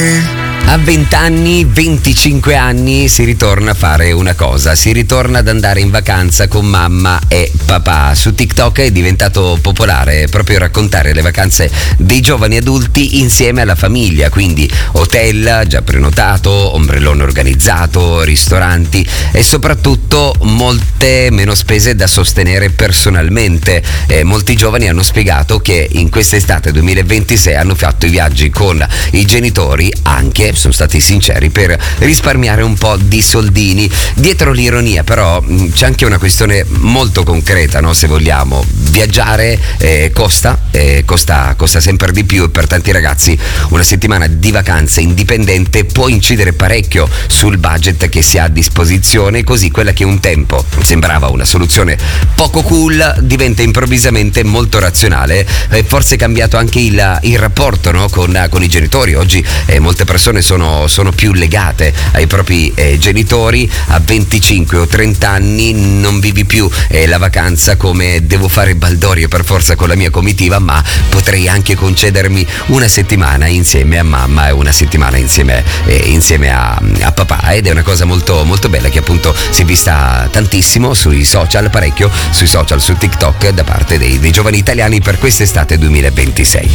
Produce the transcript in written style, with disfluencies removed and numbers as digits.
A 20 anni, 25 anni si ritorna a fare una cosa, si ritorna ad andare in vacanza con mamma e papà. Su TikTok è diventato popolare proprio raccontare le vacanze dei giovani adulti insieme alla famiglia, quindi hotel già prenotato, ombrellone organizzato, ristoranti e soprattutto molte meno spese da sostenere personalmente. Molti giovani hanno spiegato che in quest'estate 2026 hanno fatto i viaggi con i genitori anche, sono stati sinceri, per risparmiare un po' di soldini. Dietro l'ironia però c'è anche una questione molto concreta, no? Se vogliamo viaggiare costa sempre di più, e per tanti ragazzi una settimana di vacanze indipendente può incidere parecchio sul budget che si ha a disposizione, così quella che un tempo sembrava una soluzione poco cool diventa improvvisamente molto razionale. Forse è cambiato anche il rapporto, no? con i genitori. Oggi molte persone sono più legate ai propri genitori. A 25 o 30 anni non vivi più la vacanza come devo fare baldorio per forza con la mia comitiva, ma potrei anche concedermi una settimana insieme a mamma e una settimana insieme a papà, ed è una cosa molto, molto bella che appunto si è vista tantissimo sui social, parecchio sui social, su TikTok, da parte dei giovani italiani per quest'estate 2026.